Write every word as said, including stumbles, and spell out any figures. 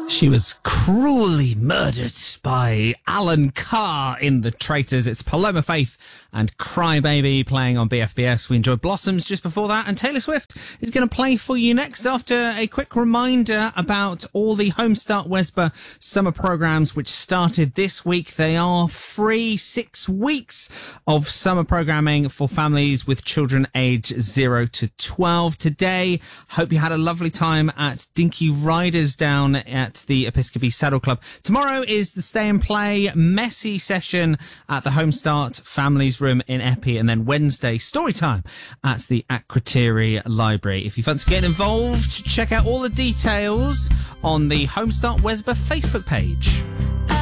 She was cruelly murdered by Alan Carr in The Traitors. It's Paloma Faith and Crybaby playing on B F B S. We enjoyed Blossoms just before that, and Taylor Swift is going to play for you next after a quick reminder about all the Homestart Wesba summer programs which started this week. They are free six weeks of summer programming for families with children aged zero to twelve. Today, hope you had a lovely time at Dinky Riders down at the Episcopi Saddle Club. Tomorrow is the Stay and Play messy session at the Homestart Families Room in Eppie, and then Wednesday story time at the Akrotiri Library. If you fancy getting involved, check out all the details on the Homestart Wesba Facebook page.